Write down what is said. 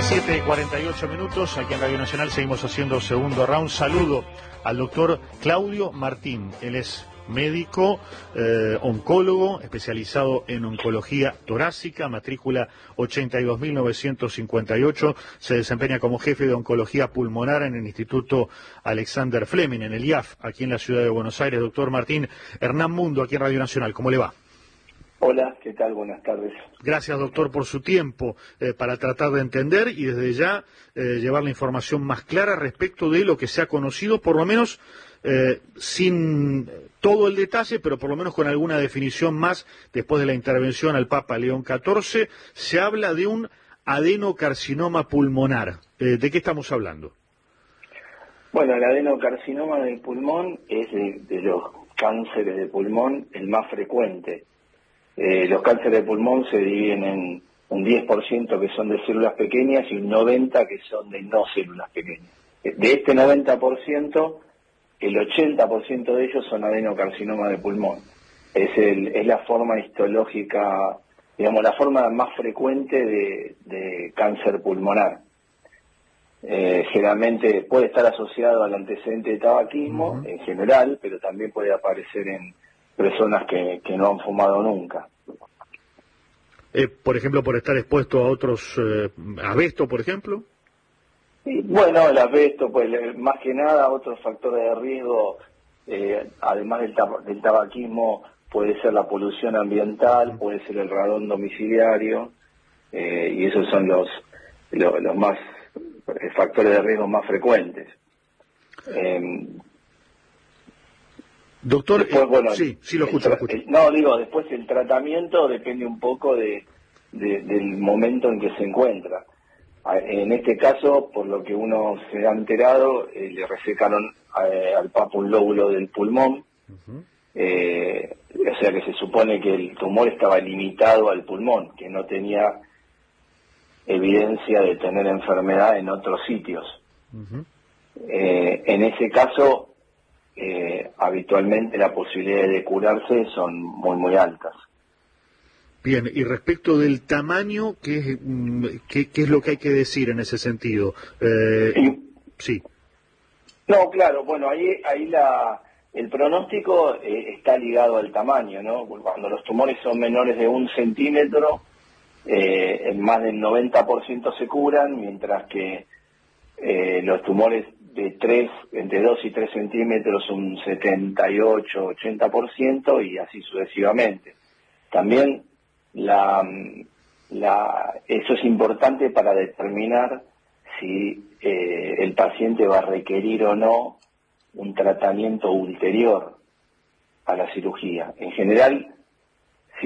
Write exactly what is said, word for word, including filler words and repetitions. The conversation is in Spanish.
siete y cuarenta y ocho minutos, aquí en Radio Nacional seguimos haciendo segundo round. Saludo al doctor Claudio Martín, él es médico, eh, oncólogo, especializado en oncología torácica, matrícula ochenta y dos mil novecientos cincuenta y ocho, se desempeña como jefe de oncología pulmonar en el Instituto Alexander Fleming, en el I A F, aquí en la ciudad de Buenos Aires. Doctor Martín, Hernán Mundo, aquí en Radio Nacional, ¿cómo le va? Hola, ¿qué tal? Buenas tardes. Gracias, doctor, por su tiempo eh, para tratar de entender y desde ya eh, llevar la información más clara respecto de lo que se ha conocido, por lo menos eh, sin todo el detalle, pero por lo menos con alguna definición más. Después de la intervención al Papa León catorce, se habla de un adenocarcinoma pulmonar. Eh, ¿De qué estamos hablando? Bueno, el adenocarcinoma del pulmón es de, de los cánceres de pulmón el más frecuente. Eh, los cánceres de pulmón se dividen en un diez por ciento que son de células pequeñas y un noventa por ciento que son de no células pequeñas. De este noventa por ciento, el ochenta por ciento de ellos son adenocarcinoma de pulmón. Es, el, es la forma histológica, digamos, la forma más frecuente de, de cáncer pulmonar. Eh, generalmente puede estar asociado al antecedente de tabaquismo, uh-huh, en general, pero también puede aparecer en personas que, que no han fumado nunca. Eh, por ejemplo, por estar expuesto a otros, eh, asbesto, por ejemplo. Sí, bueno, el asbesto, pues más que nada otros factores de riesgo, eh, además del, tab del tabaquismo, puede ser la polución ambiental, puede ser el radón domiciliario, eh, y esos son los, los, los más eh, factores de riesgo más frecuentes. Eh, Doctor, después, bueno, sí, sí lo escucho, lo escucho. El, no, digo, después el tratamiento depende un poco de, de, del momento en que se encuentra. En este caso, por lo que uno se ha enterado, eh, le resecaron eh, al Papa un lóbulo del pulmón, uh-huh, eh, o sea que se supone que el tumor estaba limitado al pulmón, que no tenía evidencia de tener enfermedad en otros sitios. Uh-huh. Eh, en ese caso, Eh, habitualmente las posibilidades de curarse son muy muy altas. Bien, y respecto del tamaño, ¿qué es, qué, qué es lo que hay que decir en ese sentido? Eh, sí. sí. No, claro, bueno, ahí ahí la el pronóstico eh, está ligado al tamaño, ¿no? Cuando los tumores son menores de un centímetro, eh, en más del noventa por ciento se curan, mientras que eh, los tumores de tres, entre dos y tres centímetros, un setenta y ocho, ochenta por ciento y así sucesivamente. También la, la, eso es importante para determinar si eh, el paciente va a requerir o no un tratamiento ulterior a la cirugía. En general,